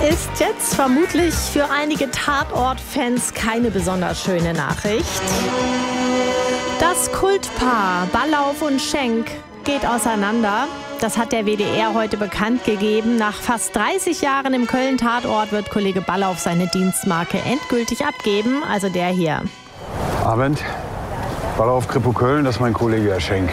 ist jetzt vermutlich für einige Tatort-Fans keine besonders schöne Nachricht. Das Kultpaar Ballauf und Schenk geht auseinander. Das hat der WDR heute bekannt gegeben. Nach fast 30 Jahren im Köln-Tatort wird Kollege Ballauf seine Dienstmarke endgültig abgeben, also der hier. Abend, Ballauf, Kripo Köln, das ist mein Kollege Herr Schenk.